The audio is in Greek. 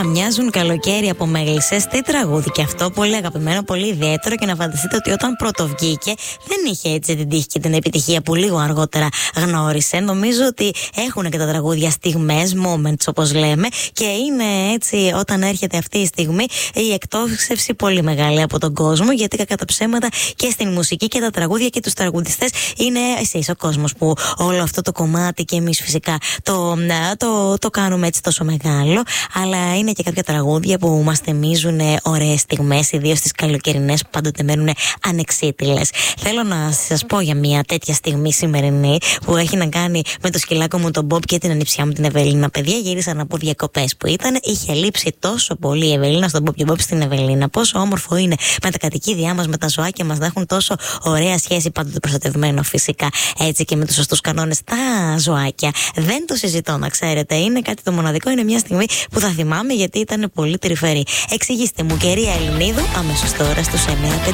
μοιάζουν καλοκαίρι από μέλισσες. Τι τραγούδι και αυτό, πολύ αγαπημένο, πολύ ιδιαίτερο. Και να φανταστείτε ότι όταν πρωτοβγήκε δεν είχε έτσι την τύχη και την επιτυχία που λίγο αργότερα γνώρισε. Νομίζω ότι έχουν και τα τραγούδια στιγμές, moments όπως λέμε. Και είναι έτσι, όταν έρχεται αυτή η στιγμή, η εκτόξευση πολύ μεγάλη από τον κόσμο. Γιατί κακά τα ψέματα και στην μουσική και τα τραγούδια και τους τραγουδιστές είναι εσείς ο κόσμος που όλο αυτό το κομμάτι και εμείς φυσικά το κάνουμε έτσι τόσο μεγάλο. Αλλά είναι και κάποια τραγούδια που μας θυμίζουν ωραίες στιγμές, ιδίως τις καλοκαιρινές που πάντοτε μένουν ανεξίτηλες. Θέλω να σας πω για μια τέτοια στιγμή σημερινή που έχει να κάνει με το σκυλάκο μου τον Μπομπ και την ανιψιά μου την Ευελίνα. Παιδιά, γύρισαν από διακοπές που ήταν. Είχε λείψει τόσο πολύ η Ευελίνα στον Μπομπ και ο Μπομπ στην Ευελίνα. Πόσο όμορφο είναι με τα κατοικίδια μας, με τα ζωάκια μας να έχουν τόσο ωραία σχέση, πάντοτε προστατευμένο φυσικά. Έτσι και με τους σωστούς κανόνες τα ζωάκια. Δεν το συζητώ, να ξέρετε. Είναι κάτι το μοναδικό. Είναι μια στιγμή που θα θυμάμαι γιατί ήταν πολύ τρυφερή. Εξηγήστε μου, κυρία Ελληνίδου, αμέσως τώρα στους 9.